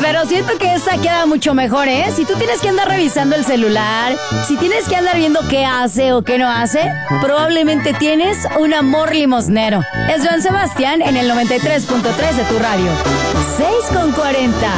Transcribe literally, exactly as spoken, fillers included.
pero siento que esta queda mucho mejor, ¿eh? Si tú tienes que andar revisando el celular, si tienes que andar viendo qué hace o qué no hace, probablemente tienes un amor limosnero. Es Joan Sebastián en el noventa y tres punto tres de tu radio. seis con cuarenta.